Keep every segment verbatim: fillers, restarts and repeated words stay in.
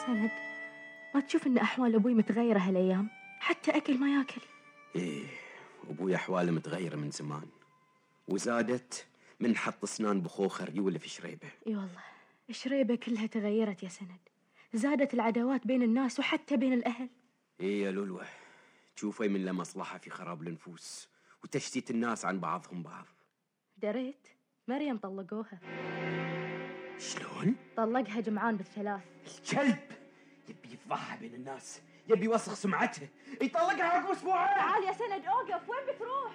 سند، ما تشوف ان احوال ابوي متغيره هالايام؟ حتى اكل ما ياكل. ايه، ابوي احواله متغيره من زمان، وزادت من حط اسنان بخوخه ريوله في شريبه. اي والله، شريبه كلها تغيرت يا سند، زادت العداوات بين الناس وحتى بين الاهل. ايه يا لولوه، تشوفي من له مصلحه في خراب النفوس وتشتيت الناس عن بعضهم بعض. دريت مريم طلقوها. شلون؟ طلقها جمعان بالثلاث. الكلب يبي يفضحها بين الناس، يبي يوسخ سمعتها، يطلقها عقب اسبوعين. تعال يا سند، اوقف، وين بتروح؟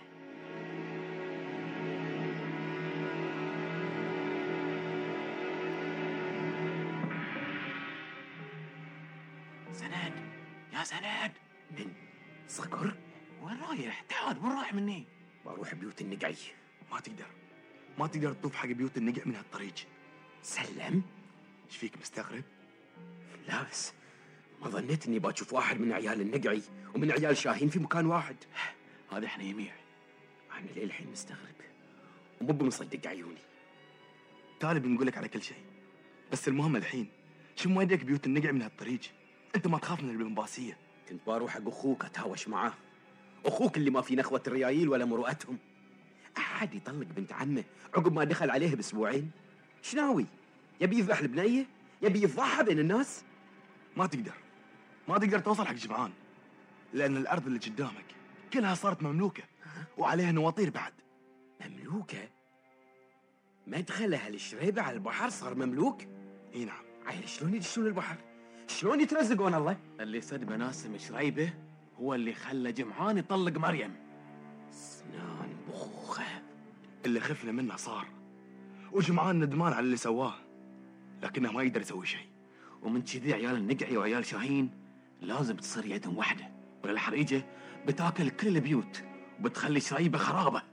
سند يا سند. من صقر؟ وين رايح؟ تعال، وين رايح مني؟ بروح بيوت النقعي. ما تقدر ما تقدر تطوف حق بيوت النقع من هالطريق. سلم؟ ايش فيك مستغرب؟ لا بس ما ظنيت اني بشوف واحد من عيال النقعي ومن عيال شاهين في مكان واحد. هذا احنا يميع. انا للحين مستغرب ومو بمصدق عيوني. تالي بنقول لك على كل شيء، بس المهم الحين شو مويدك بيوت النقع من هالطريق؟ انت ما تخاف من البنباسيه؟ كنت بروح حق اخوك اتهاوش معاه، اخوك اللي ما في نخوه الريايل ولا مروءتهم. احد يطلق بنت عمه عقب ما دخل عليه باسبوعين؟ شناوي؟ يبي يذبح البنيه؟ يبي يفضحها بين الناس؟ ما تقدر ما تقدر توصل حق جمعان، لان الارض اللي قدامك كلها صارت مملوكه وعليها نواطير بعد. مملوكه؟ مدخله هالشريبه على البحر صار مملوك؟ اي نعم. عيل شلون يدشون البحر؟ شلون يترزقون الله؟ اللي صد بناسم شريبه هو اللي خلى جمعان يطلق مريم. سنان بخوخه. اللي خفنا منه صار، وجمعان ندمان على اللي سواه، لكنه ما يقدر يسوي شيء. ومن كذي عيال النقعي وعيال شاهين لازم تصير يدهم واحدة، ولا الحريجة بتاكل كل البيوت وبتخلي شريبه خرابه.